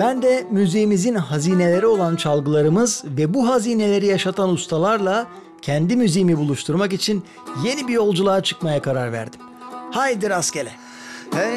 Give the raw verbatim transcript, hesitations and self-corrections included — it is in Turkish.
Ben de müziğimizin hazineleri olan çalgılarımız ve bu hazineleri yaşatan ustalarla kendi müziğimi buluşturmak için yeni bir yolculuğa çıkmaya karar verdim. Haydi rastgele.